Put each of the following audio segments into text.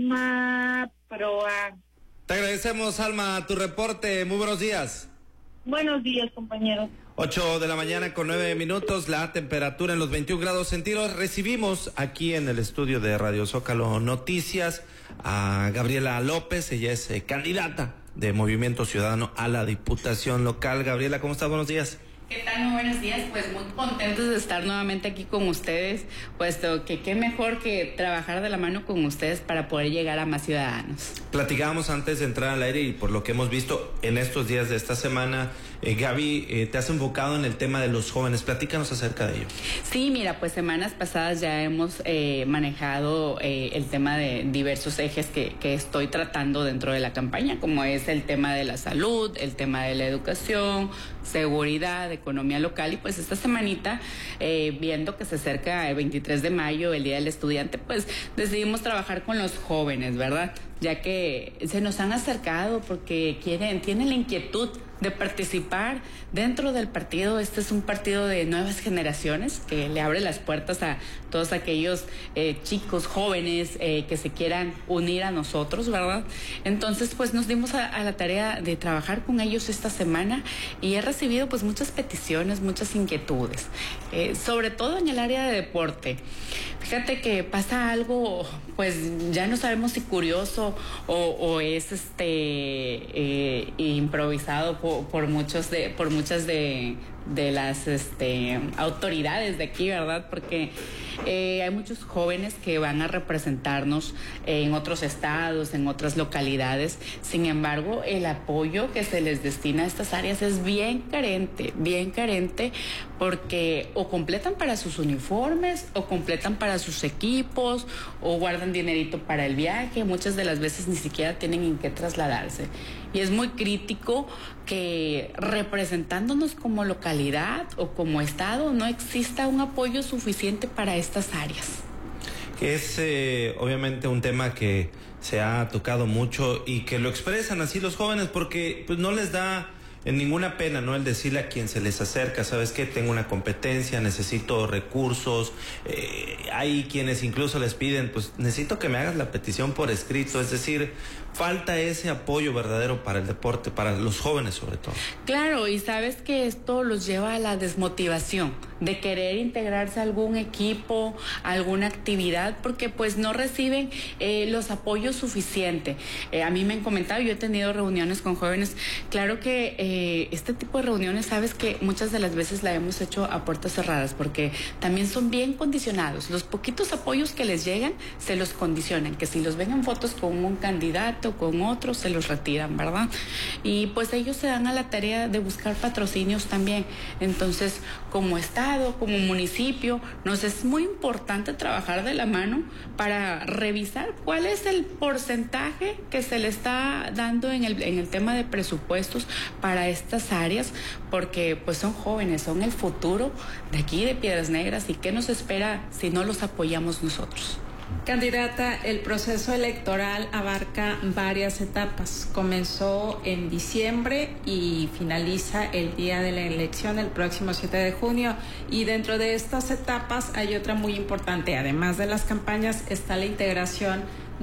Alma Proa. Te agradecemos, Alma, tu reporte. Muy buenos días. Buenos días, compañeros. 8 de la mañana con 9 minutos, la temperatura en los 21 grados centígrados. Recibimos aquí en el estudio de Radio Zócalo Noticias a Gabriela López. Ella es candidata de Movimiento Ciudadano a la Diputación Local. Gabriela, ¿cómo estás? Buenos días. ¿Qué tal? Muy buenos días, pues muy contentos de estar nuevamente aquí con ustedes, puesto que qué mejor que trabajar de la mano con ustedes para poder llegar a más ciudadanos. Platicábamos antes de entrar al aire y por lo que hemos visto en estos días de esta semana, Gaby, te has enfocado en el tema de los jóvenes. Platícanos acerca de ello. Sí, mira, pues semanas pasadas ya hemos manejado el tema de diversos ejes que estoy tratando dentro de la campaña, como es el tema de la salud, el tema de la educación, seguridad, economía local, y pues esta semanita, viendo que se acerca el 23 de mayo, el Día del Estudiante, pues decidimos trabajar con los jóvenes, ¿verdad? Ya que se nos han acercado porque tienen la inquietud de participar dentro del partido. Este es un partido de nuevas generaciones que le abre las puertas a todos aquellos chicos jóvenes que se quieran unir a nosotros, ¿verdad? Entonces, pues nos dimos a la tarea de trabajar con ellos esta semana y he recibido pues muchas peticiones, muchas inquietudes, sobre todo en el área de deporte. Fíjate que pasa algo, pues ya no sabemos si curioso o es improvisado por muchas de las autoridades de aquí, ¿verdad? Porque hay muchos jóvenes que van a representarnos en otros estados, en otras localidades. Sin embargo, el apoyo que se les destina a estas áreas es bien carente, porque o completan para sus uniformes, o completan para sus equipos, o guardan dinerito para el viaje. Muchas de las veces ni siquiera tienen en qué trasladarse. Y es muy crítico que representándonos como localidad o como estado no exista un apoyo suficiente para estas áreas. Es obviamente un tema que se ha tocado mucho y que lo expresan así los jóvenes porque pues no les da ninguna pena, ¿no? El decirle a quien se les acerca, ¿sabes qué? Tengo una competencia, necesito recursos. Hay quienes incluso les piden, pues necesito que me hagas la petición por escrito. Es decir, falta ese apoyo verdadero para el deporte, para los jóvenes sobre todo. Claro, y sabes que esto los lleva a la desmotivación de querer integrarse a algún equipo, a alguna actividad, porque pues no reciben los apoyos suficientes. A mí me han comentado, yo he tenido reuniones con jóvenes, claro que este tipo de reuniones, sabes que muchas de las veces la hemos hecho a puertas cerradas, porque también son bien condicionados. Los poquitos apoyos que les llegan, se los condicionan, que si los ven en fotos con un candidato, con otros, se los retiran, ¿verdad? Y pues ellos se dan a la tarea de buscar patrocinios también. Entonces, como Estado, como municipio, nos es muy importante trabajar de la mano para revisar cuál es el porcentaje que se le está dando en el tema de presupuestos para estas áreas, porque pues son jóvenes, son el futuro de aquí de Piedras Negras, y qué nos espera si no los apoyamos nosotros. Candidata, el proceso electoral abarca varias etapas. Comenzó en diciembre y finaliza el día de la elección, el próximo 7 de junio. Y dentro de estas etapas hay otra muy importante. Además de las campañas, está la integración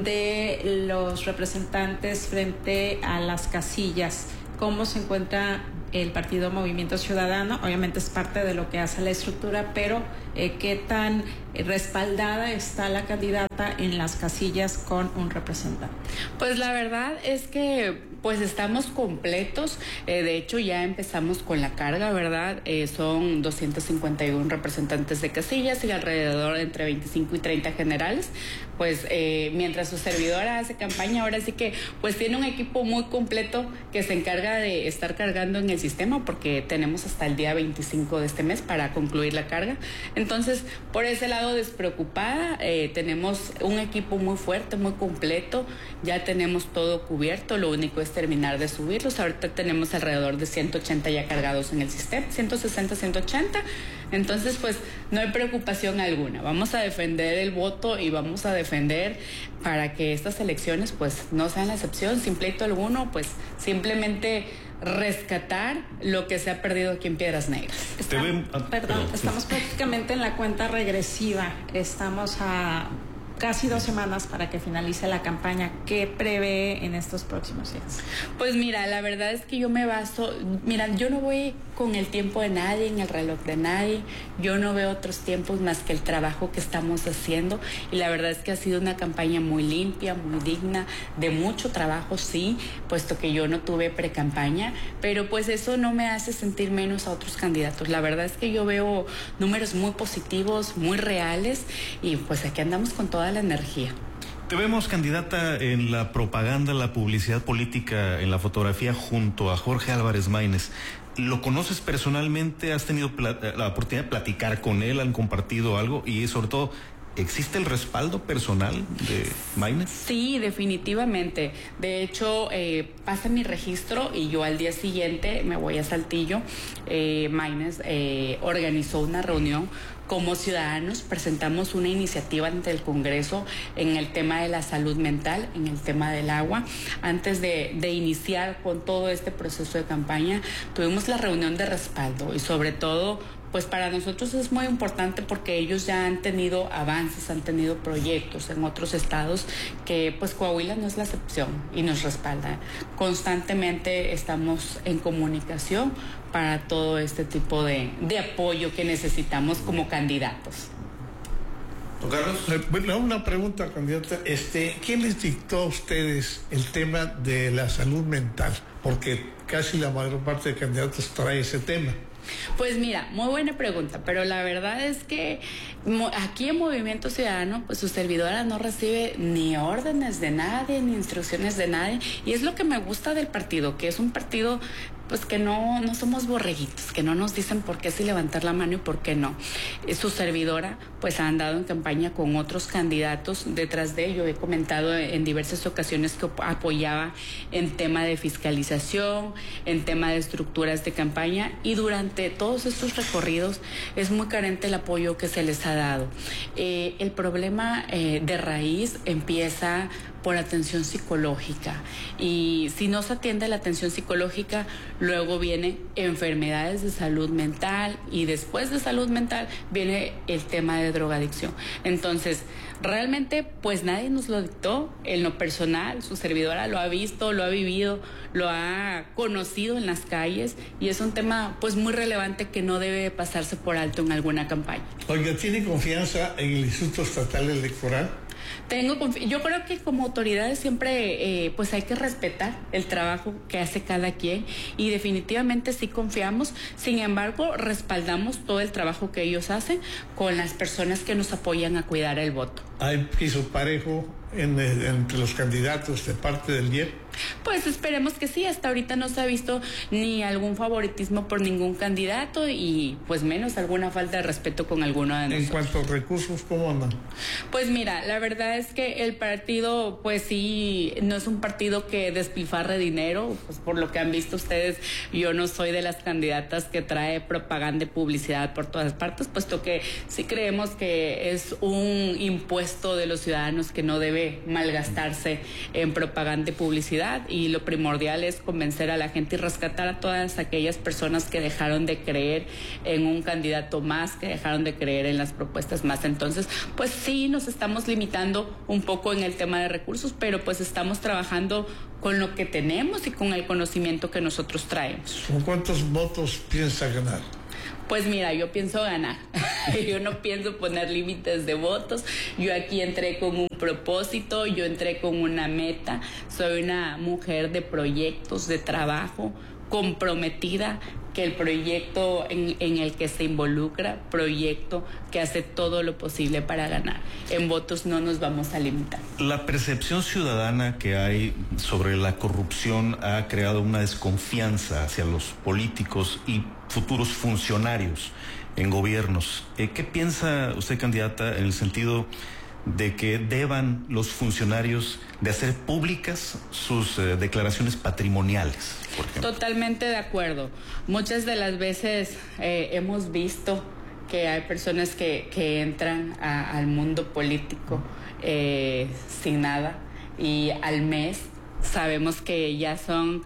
de los representantes frente a las casillas. ¿Cómo se encuentra el partido Movimiento Ciudadano? Obviamente es parte de lo que hace la estructura, pero ¿qué tan respaldada está la candidata en las casillas con un representante? Pues la verdad es que pues estamos completos. De hecho ya empezamos con la carga, ¿verdad? Son 251 representantes de casillas y alrededor entre 25 y 30 generales. Pues mientras su servidora hace campaña, ahora sí que pues tiene un equipo muy completo que se encarga de estar cargando en el sistema, porque tenemos hasta el día 25 de este mes para concluir la carga. Entonces, por ese lado despreocupada, tenemos un equipo muy fuerte, muy completo, ya tenemos todo cubierto, lo único es terminar de subirlos. Ahorita tenemos alrededor de 180 ya cargados en el sistema, 160, 180, entonces pues no hay preocupación alguna. Vamos a defender el voto y vamos a defender para que estas elecciones pues no sean la excepción, sin pleito alguno, pues simplemente rescatar lo que se ha perdido aquí en Piedras Negras. Estamos prácticamente en la cuenta regresiva. Estamos a casi 2 semanas para que finalice la campaña. ¿Qué prevé en estos próximos días? Pues mira, la verdad es que yo me baso, mira, yo no voy con el tiempo de nadie, en el reloj de nadie, yo no veo otros tiempos más que el trabajo que estamos haciendo, y la verdad es que ha sido una campaña muy limpia, muy digna, de mucho trabajo, sí, puesto que yo no tuve pre-campaña, pero pues eso no me hace sentir menos a otros candidatos. La verdad es que yo veo números muy positivos, muy reales, y pues aquí andamos con toda la energía. Te vemos, candidata, en la propaganda, la publicidad política, en la fotografía junto a Jorge Álvarez Maínez. ¿Lo conoces personalmente? ¿Has tenido la oportunidad de platicar con él? ¿Han compartido algo? Y sobre todo, ¿existe el respaldo personal de Maínez? Sí, definitivamente. De hecho, pasa mi registro y yo al día siguiente me voy a Saltillo. Maínez organizó una reunión. Como ciudadanos presentamos una iniciativa ante el Congreso en el tema de la salud mental, en el tema del agua. Antes de iniciar con todo este proceso de campaña, tuvimos la reunión de respaldo y sobre todo, pues para nosotros es muy importante porque ellos ya han tenido avances, han tenido proyectos en otros estados que pues Coahuila no es la excepción y nos respalda. Constantemente estamos en comunicación para todo este tipo de apoyo que necesitamos como candidatos. ¿Don Carlos? Bueno, una pregunta, candidata. ¿Quién les dictó a ustedes el tema de la salud mental? Porque casi la mayor parte de candidatos trae ese tema. Pues mira, muy buena pregunta, pero la verdad es que aquí en Movimiento Ciudadano, pues su servidora no recibe ni órdenes de nadie, ni instrucciones de nadie, y es lo que me gusta del partido, que es un partido pues que no somos borreguitos, que no nos dicen por qué sí levantar la mano y por qué no. Su servidora pues ha andado en campaña con otros candidatos detrás de ello. He comentado en diversas ocasiones que apoyaba en tema de fiscalización, en tema de estructuras de campaña, y durante todos estos recorridos es muy carente el apoyo que se les ha dado. El problema de raíz empieza por atención psicológica, y si no se atiende la atención psicológica, luego vienen enfermedades de salud mental, y después de salud mental viene el tema de drogadicción. Entonces, realmente pues nadie nos lo dictó. En lo personal, su servidora lo ha visto, lo ha vivido, lo ha conocido en las calles, y es un tema pues muy relevante que no debe pasarse por alto en alguna campaña. Oiga, ¿tiene confianza en el Instituto Estatal Electoral? Yo creo que como autoridades siempre pues hay que respetar el trabajo que hace cada quien, y definitivamente sí confiamos. Sin embargo, respaldamos todo el trabajo que ellos hacen con las personas que nos apoyan a cuidar el voto. ¿Hay piso parejo entre los candidatos de parte del IEP? Pues esperemos que sí. Hasta ahorita no se ha visto ni algún favoritismo por ningún candidato, y pues menos alguna falta de respeto con alguno de nosotros. En cuanto a recursos, ¿cómo andan? Pues mira, la verdad es que el partido pues sí, no es un partido que despilfarre dinero, pues por lo que han visto ustedes, yo no soy de las candidatas que trae propaganda y publicidad por todas partes, puesto que sí creemos que es un impuesto de los ciudadanos que no debe malgastarse en propaganda y publicidad, y lo primordial es convencer a la gente y rescatar a todas aquellas personas que dejaron de creer en un candidato más, que dejaron de creer en las propuestas más. Entonces, pues sí, nos estamos limitando un poco en el tema de recursos, pero pues estamos trabajando con lo que tenemos y con el conocimiento que nosotros traemos. ¿Con cuántos votos piensa ganar? Pues mira, yo pienso ganar. Yo no pienso poner límites de votos. Yo aquí entré con un propósito, yo entré con una meta. Soy una mujer de proyectos, de trabajo, comprometida, que el proyecto en el que se involucra, proyecto que hace todo lo posible para ganar. En votos no nos vamos a limitar. La percepción ciudadana que hay sobre la corrupción ha creado una desconfianza hacia los políticos y futuros funcionarios en gobiernos. ¿Qué piensa usted, candidata, en el sentido de que deban los funcionarios de hacer públicas sus declaraciones patrimoniales, por ejemplo? Totalmente de acuerdo. Muchas de las veces hemos visto que hay personas que entran al mundo político sin nada, y al mes Sabemos que ya son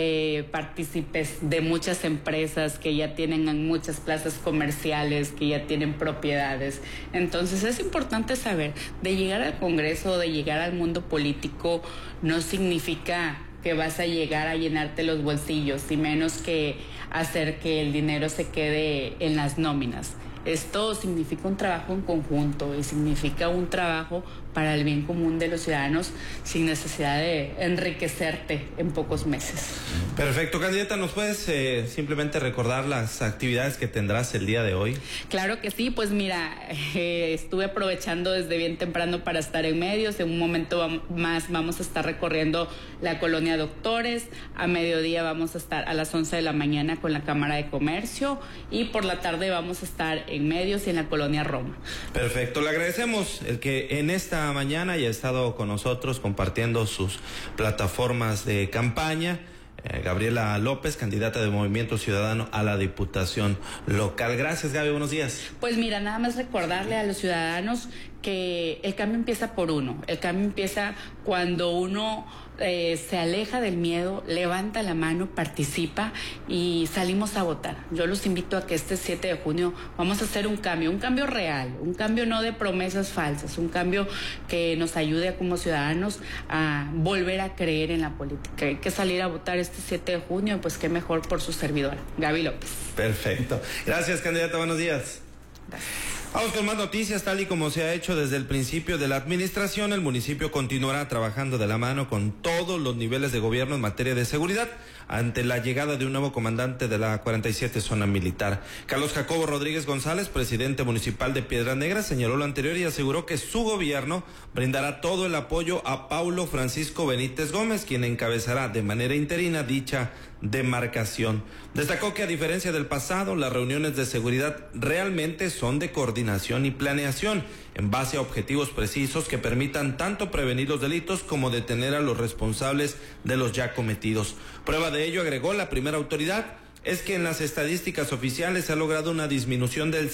partícipes de muchas empresas, que ya tienen muchas plazas comerciales, que ya tienen propiedades. Entonces es importante saber, de llegar al Congreso, de llegar al mundo político, no significa que vas a llegar a llenarte los bolsillos, y menos que hacer que el dinero se quede en las nóminas. Esto significa un trabajo en conjunto y significa un trabajo para el bien común de los ciudadanos sin necesidad de enriquecerte en pocos meses. Perfecto, candidata, ¿nos puedes simplemente recordar las actividades que tendrás el día de hoy? Claro que sí, pues mira, estuve aprovechando desde bien temprano para estar en medios. En un momento más vamos a estar recorriendo la colonia Doctores. A mediodía vamos a estar a las 11 de la mañana con la Cámara de Comercio, y por la tarde vamos a estar en medios y en la colonia Roma. Perfecto, le agradecemos el que en esta mañana haya estado con nosotros compartiendo sus plataformas de campaña. Gabriela López, candidata de Movimiento Ciudadano a la Diputación Local. Gracias, Gaby, buenos días. Pues mira, nada más recordarle a los ciudadanos que el cambio empieza por uno. El cambio empieza cuando uno se aleja del miedo, levanta la mano, participa y salimos a votar. Yo los invito a que este 7 de junio vamos a hacer un cambio real, un cambio no de promesas falsas, un cambio que nos ayude como ciudadanos a volver a creer en la política. Hay que salir a votar este 7 de junio, pues qué mejor por su servidora, Gaby López. Perfecto. Gracias, candidata, buenos días. Gracias. Vamos con más noticias. Tal y como se ha hecho desde el principio de la administración, el municipio continuará trabajando de la mano con todos los niveles de gobierno en materia de seguridad ante la llegada de un nuevo comandante de la 47 Zona Militar. Carlos Jacobo Rodríguez González, presidente municipal de Piedras Negras, señaló lo anterior y aseguró que su gobierno brindará todo el apoyo a Paulo Francisco Benítez Gómez, quien encabezará de manera interina dicha demarcación. Destacó que a diferencia del pasado, las reuniones de seguridad realmente son de coordinación y planeación en base a objetivos precisos que permitan tanto prevenir los delitos como detener a los responsables de los ya cometidos. Prueba de ello, agregó la primera autoridad, es que en las estadísticas oficiales se ha logrado una disminución del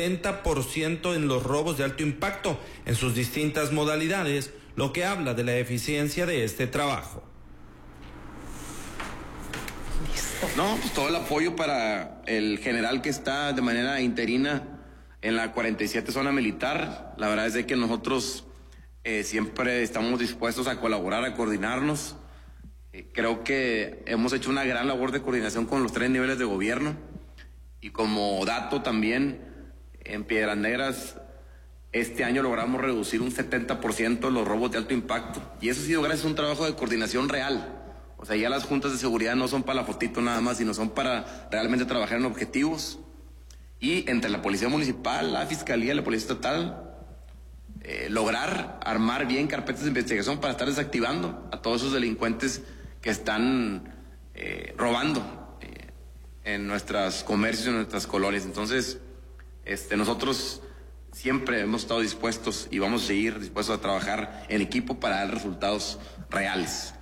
70% en los robos de alto impacto en sus distintas modalidades, lo que habla de la eficiencia de este trabajo. No, pues todo el apoyo para el general que está de manera interina en la 47 Zona Militar. La verdad es de que nosotros siempre estamos dispuestos a colaborar, a coordinarnos. Creo que hemos hecho una gran labor de coordinación con los 3 niveles de gobierno. Y como dato también, en Piedras Negras este año logramos reducir un 70% los robos de alto impacto. Y eso ha sido gracias a un trabajo de coordinación real. O sea, ya las juntas de seguridad no son para la fotito nada más, sino son para realmente trabajar en objetivos. Y entre la Policía Municipal, la Fiscalía, la Policía Estatal, lograr armar bien carpetas de investigación para estar desactivando a todos esos delincuentes que están robando en nuestros comercios, en nuestras colonias. Entonces, nosotros siempre hemos estado dispuestos y vamos a seguir dispuestos a trabajar en equipo para dar resultados reales.